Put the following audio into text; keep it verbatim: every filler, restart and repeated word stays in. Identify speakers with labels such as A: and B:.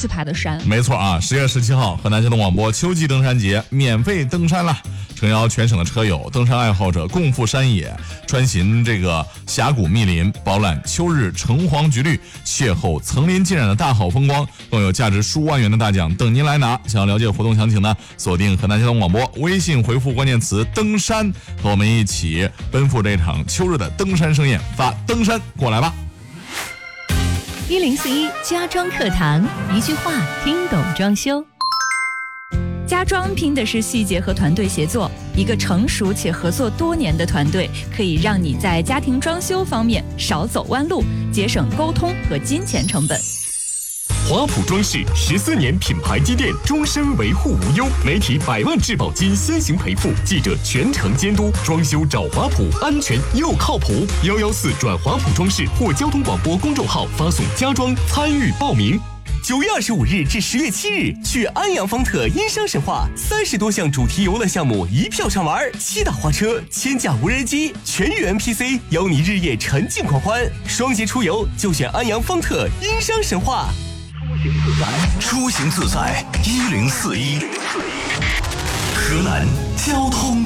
A: 次爬的山。
B: 没错啊，十月十七号，河南交通广播秋季登山节免费登山了，诚邀全省的车友、登山爱好者共赴山野，穿行这个峡谷密林，饱览秋日橙黄橘绿，邂逅层林尽染的大好风光，更有价值数万元的大奖等您来拿。想要了解活动详情呢，锁定河南交通广播微信，回复关键词登山，和我们一起奔赴这场秋日的登山盛宴，发登山过来吧。
C: 一零四一家装课堂，一句话听懂装修。
A: 家装拼的是细节和团队协作，一个成熟且合作多年的团队，可以让你在家庭装修方面少走弯路，节省沟通和金钱成本。
D: 华普装饰十四年品牌积淀，终身维护无忧，媒体百万质保金先行赔付，记者全程监督，装修找华普，安全又靠谱。幺幺四转华普装饰或交通广播公众号发送家装参与报名。
E: 九月二十五日至十月七日，去安阳方特音商神话，三十多项主题游乐项目一票上玩，七大花车，千架无人机，全域 N P C， 邀你日夜沉浸狂欢。双节出游就选安阳方特音商神话。
F: 出行自在，一零四一，河南交通